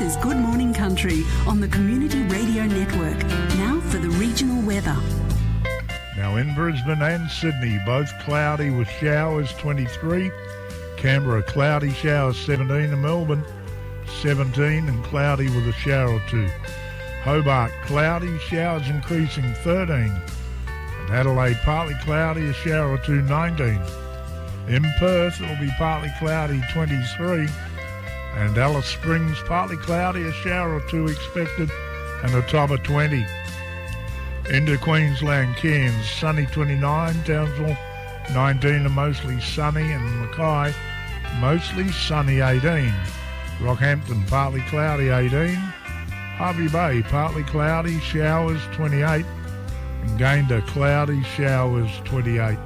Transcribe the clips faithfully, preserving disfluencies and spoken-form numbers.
is Good Morning Country on the Community Radio Network. Now for the regional weather. Now in Brisbane and Sydney, both cloudy with showers, twenty-three. Canberra, cloudy showers, seventeen. And Melbourne, seventeen and cloudy with a shower or two. Hobart, cloudy, showers increasing, thirteen. And Adelaide, partly cloudy, a shower or two, nineteen. In Perth, it'll be partly cloudy, twenty-three. And Alice Springs, partly cloudy, a shower or two expected, and a top of twenty. Into Queensland, Cairns, sunny, twenty-nine. Townsville, nineteen and mostly sunny. And Mackay, mostly sunny, eighteen. Rockhampton, partly cloudy, eighteen. Hervey Bay, partly cloudy, showers, twenty-eight. And Gayndah, cloudy, showers, twenty-eight.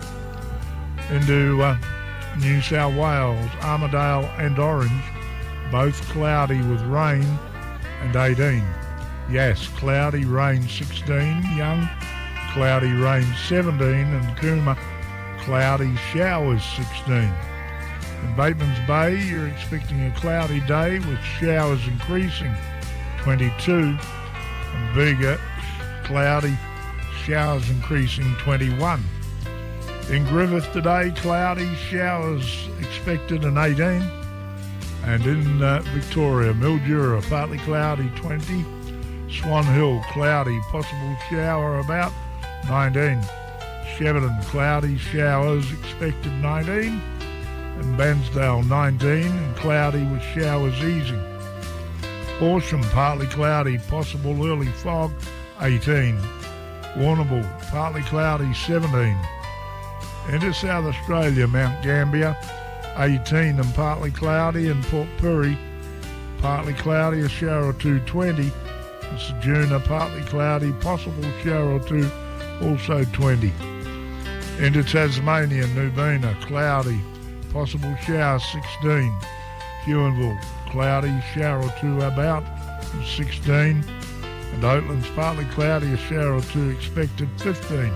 Into uh, New South Wales, Armidale and Orange, both cloudy with rain, and eighteen. Yes, cloudy, rain, sixteen. Young, cloudy, rain, seventeen. And Cooma, cloudy, showers, sixteen. In Batemans Bay, you're expecting a cloudy day with showers increasing, twenty-two. And Bega, cloudy, showers increasing, twenty-one. In Griffith today, cloudy, showers expected, and eighteen. And in uh, Victoria, Mildura, partly cloudy, twenty. Swan Hill, cloudy, possible shower about, nineteen. Shepparton, cloudy, showers expected, nineteen. And Bairnsdale, nineteen, and cloudy with showers easing. Horsham, partly cloudy, possible early fog, eighteen. Warrnambool, partly cloudy, seventeen. Into South Australia, Mount Gambier, eighteen and partly cloudy. And Port Pirie, partly cloudy, a shower or two, twenty. And Ceduna, partly cloudy, possible shower or two, also twenty. Into Tasmania, Nubina, cloudy, possible shower, sixteen. Huonville, cloudy, shower or two about, sixteen. And Oatlands, partly cloudy, a shower or two expected, fifteen.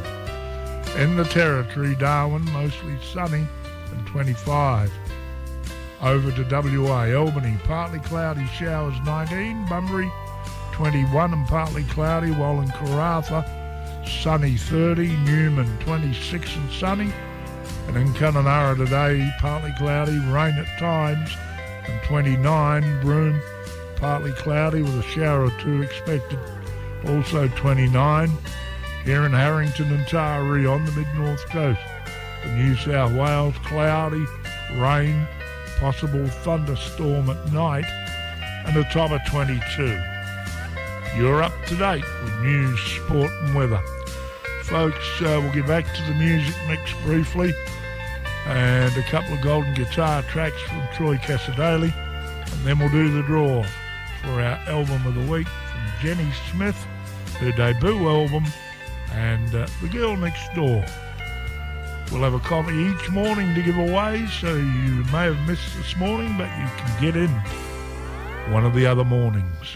In the Territory, Darwin, mostly sunny, and twenty-five. Over to W A, Albany, partly cloudy, showers, nineteen. Bunbury, twenty-one and partly cloudy, while in Karratha, sunny, thirty. Newman, twenty-six and sunny. And in Kununurra today, partly cloudy, rain at times, and twenty-nine. Broome, partly cloudy with a shower or two expected, also twenty-nine. Here in Harrington and Taree on the mid-north coast. The New South Wales, cloudy, rain, possible thunderstorm at night, and a top of twenty-two. You're up to date with news, sport and weather. Folks, uh, we'll get back to the music mix briefly, and a couple of golden guitar tracks from Troy Cassadaly, and then we'll do the draw for our album of the week from Jenny Smith, her debut album, and uh, The Girl Next Door. We'll have a copy each morning to give away, so you may have missed this morning, but you can get in one of the other mornings.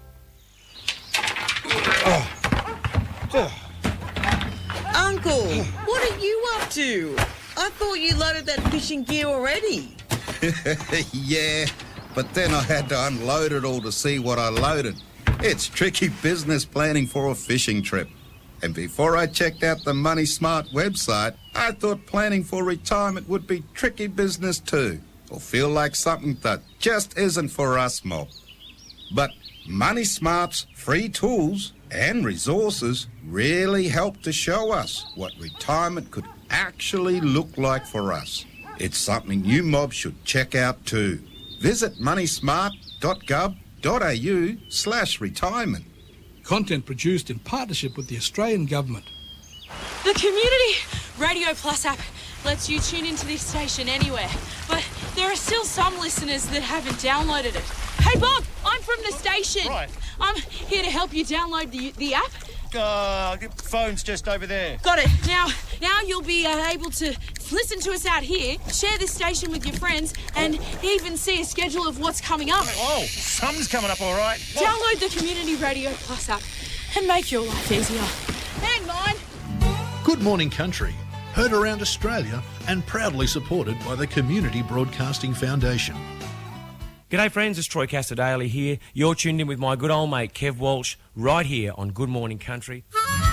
Oh. Oh. Uncle, what are you up to? I thought you loaded that fishing gear already. Yeah, but then I had to unload it all to see what I loaded. It's tricky business planning for a fishing trip. And before I checked out the Money Smart website, I thought planning for retirement would be tricky business too, or feel like something that just isn't for us mob. But Money Smart's free tools and resources really help to show us what retirement could actually look like for us. It's something you mob should check out too. Visit moneysmart.gov.au slash retirement. Content produced in partnership with the Australian Government. The Community Radio Plus app lets you tune into this station anywhere, but there are still some listeners that haven't downloaded it. Hey Bob, I'm from the station. Right. I'm here to help you download the the app. Uh, the phone's just over there. Got it. Now, now you'll be uh, able to listen to us out here, share this station with your friends, and even see a schedule of what's coming up. Oh, something's coming up all right. Download the Community Radio Plus app and make your life easier. Hang on. Good Morning Country, heard around Australia and proudly supported by the Community Broadcasting Foundation. G'day friends, it's Troy Casadale here. You're tuned in with my good old mate Kev Walsh right here on Good Morning Country.